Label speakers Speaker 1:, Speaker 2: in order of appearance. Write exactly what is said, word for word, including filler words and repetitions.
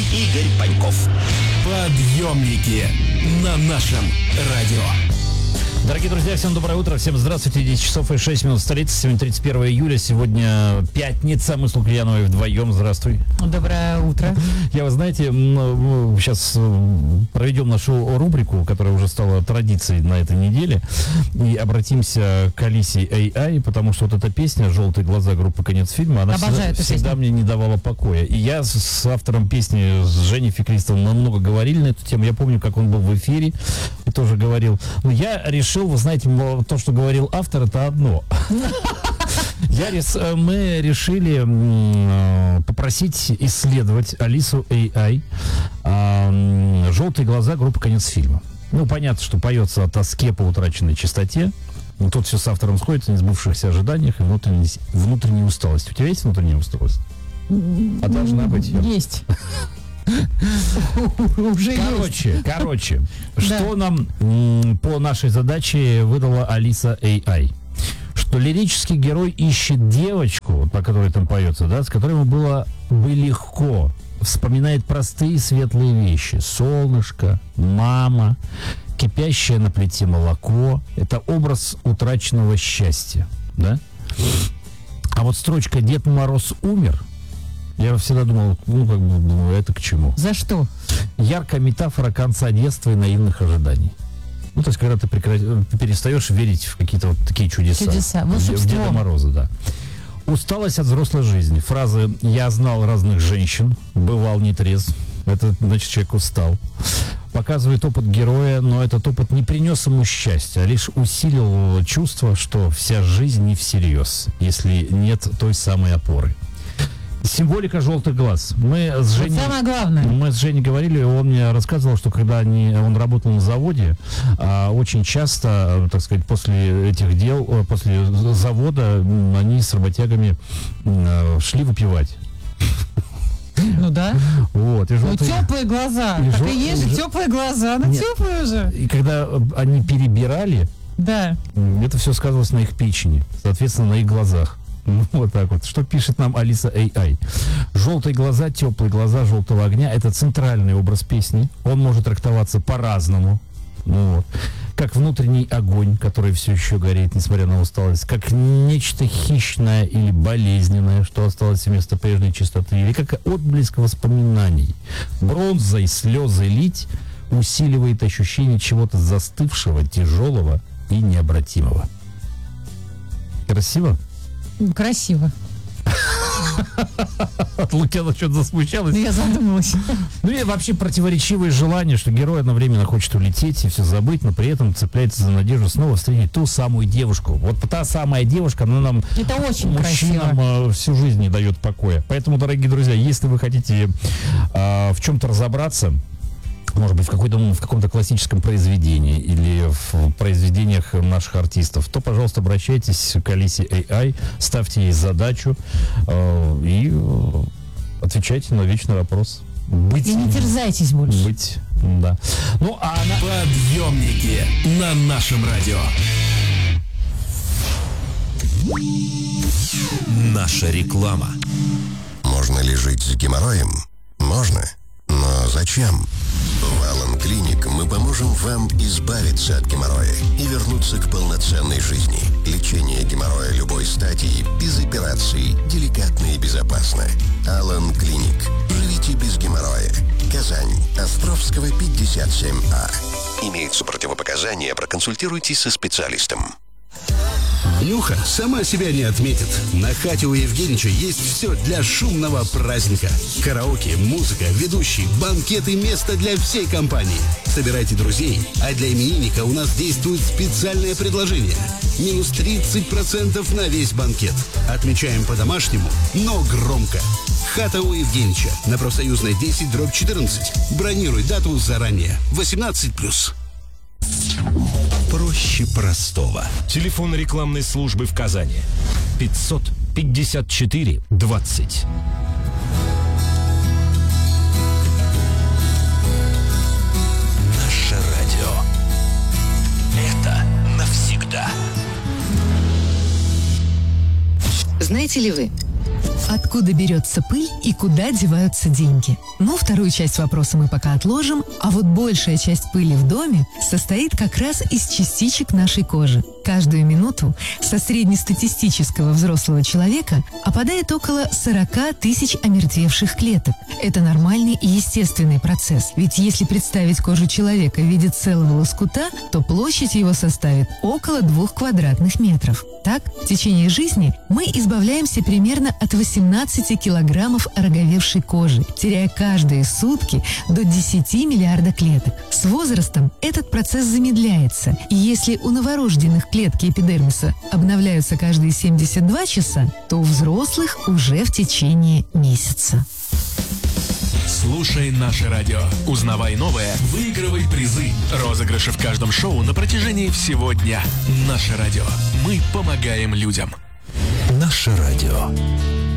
Speaker 1: Игорь Паньков.
Speaker 2: Подъемники на нашем радио.
Speaker 3: Дорогие друзья, всем доброе утро, всем здравствуйте. десять часов и шесть минут столицы. Сегодня тридцать первое июля, сегодня пятница. Мы с Лукьяновой вдвоем. Здравствуй.
Speaker 4: Доброе утро.
Speaker 3: Я, вы знаете, сейчас проведем нашу рубрику, которая уже стала традицией на этой неделе, и обратимся к Алисе эй ай, потому что вот эта песня «Желтые глаза» группы «Конец фильма», она всегда, всегда мне не давала покоя. И я с, с автором песни, с Женей Феклистовым, мы много говорили на эту тему. Я помню, как он был в эфире и тоже говорил. Но я решил, вы знаете, то, что говорил автор, это одно. Я рес, мы решили м, попросить исследовать Алису эй ай э, «Желтые глаза» группы «Конец фильма». Ну, понятно, что поется о тоске по утраченной чистоте. Но тут все с автором сходится, несбывшихся ожиданиях и внутренней, внутренней усталости. У тебя есть внутренняя усталость? А должна быть.
Speaker 4: Есть.
Speaker 3: Уже короче, есть. короче, что нам м, по нашей задаче выдала Алиса эй ай? Что лирический герой ищет девочку, по которой там поется, да, с которой ему было бы легко, вспоминает простые светлые вещи: солнышко, мама, кипящее на плите молоко. Это образ утраченного счастья, да? А вот строчка «Дед Мороз умер», я всегда думал, ну, как бы, думаю, это к чему?
Speaker 4: За что?
Speaker 3: Яркая метафора конца детства и наивных ожиданий. Ну, то есть, когда ты, прекра... ты перестаешь верить в какие-то вот такие чудеса.
Speaker 4: Чудеса.
Speaker 3: В Деда Мороза, да. Усталость от взрослой жизни. Фразы «я знал разных женщин, бывал нетрезв». Это значит, человек устал. Показывает опыт героя, но этот опыт не принес ему счастья, а лишь усилил чувство, что вся жизнь не всерьез, если нет той самой опоры. Символика желтых глаз. Мы с Женей,
Speaker 4: самое главное.
Speaker 3: Мы с Женей говорили, он мне рассказывал, что когда они, он работал на заводе, а, очень часто, так сказать, после этих дел, после завода, они с работягами а, шли выпивать.
Speaker 4: Ну да.
Speaker 3: Вот, и желтые,
Speaker 4: ну теплые глаза.
Speaker 3: И
Speaker 4: так
Speaker 3: жел...
Speaker 4: и есть же
Speaker 3: ж...
Speaker 4: теплые глаза. Ну
Speaker 3: Нет.
Speaker 4: теплые же.
Speaker 3: И когда они перебирали,
Speaker 4: да,
Speaker 3: это все сказывалось на их печени, соответственно, на их глазах. Вот так вот. Что пишет нам Алиса эй ай? Желтые глаза, теплые глаза желтого огня — это центральный образ песни. Он может трактоваться по-разному. Ну, вот. Как внутренний огонь, который все еще горит, несмотря на усталость. Как нечто хищное или болезненное, что осталось вместо прежней чистоты. Или как отблеск воспоминаний. Бронзой слезы лить усиливает ощущение чего-то застывшего, тяжелого и необратимого. Красиво?
Speaker 4: Красиво.
Speaker 3: От Лукьяна что-то засмущалась.
Speaker 4: Я задумалась.
Speaker 3: Ну и вообще противоречивые желания, что герой одновременно хочет улететь и все забыть, но при этом цепляется за надежду снова встретить ту самую девушку. Вот та самая девушка, она нам,
Speaker 4: это очень
Speaker 3: мужчинам,
Speaker 4: красиво,
Speaker 3: всю жизнь не дает покоя. Поэтому, дорогие друзья, если вы хотите э, в чем-то разобраться, может быть, в, какой-то, в каком-то классическом произведении или в произведениях наших артистов, то, пожалуйста, обращайтесь к Алисе эй ай, ставьте ей задачу э, и э, отвечайте на вечный вопрос. Быть,
Speaker 4: и не терзайтесь больше.
Speaker 3: Быть, да. Ну, а она...
Speaker 2: Подъемники на нашем радио.
Speaker 1: Наша реклама.
Speaker 5: Можно ли жить с геморроем? Можно. Но зачем? В Алан Клиник мы поможем вам избавиться от геморроя и вернуться к полноценной жизни. Лечение геморроя любой стадии, без операций, деликатно и безопасно. Алан Клиник. Живите без геморроя. Казань. Островского, пятьдесят семь А. Имеются противопоказания, проконсультируйтесь со специалистом.
Speaker 6: Нюха сама себя не отметит. На хате у Евгеньевича есть все для шумного праздника. Караоке, музыка, ведущий, банкет и место для всей компании. Собирайте друзей, а для именинника у нас действует специальное предложение. Минус тридцать процентов на весь банкет. Отмечаем по-домашнему, но громко. Хата у Евгеньевича на Профсоюзной десять дробь четырнадцать. Бронируй дату заранее. восемнадцать плюс.
Speaker 1: Проще простого. Телефон рекламной службы в Казани. пятьсот пятьдесят четыре двадцать. Наше радио. Это навсегда.
Speaker 7: Знаете ли вы, Откуда берется пыль и куда деваются деньги? Ну, вторую часть вопроса мы пока отложим, а вот большая часть пыли в доме состоит как раз из частичек нашей кожи. Каждую минуту со среднестатистического взрослого человека опадает около сорок тысяч омертвевших клеток. Это нормальный и естественный процесс, ведь если представить кожу человека в виде целого лоскута, то площадь его составит около двух квадратных метров. Так, в течение жизни мы избавляемся примерно от восемнадцати килограммов ороговевшей кожи, теряя каждые сутки до десяти миллиарда клеток. С возрастом этот процесс замедляется, и если у новорожденных клетки эпидермиса обновляются каждые семьдесят два часа, то у взрослых уже в течение месяца.
Speaker 2: Слушай наше радио. Узнавай новое, выигрывай призы. Розыгрыши в каждом шоу на протяжении всего дня. Наше радио. Мы помогаем людям.
Speaker 1: Наше радио.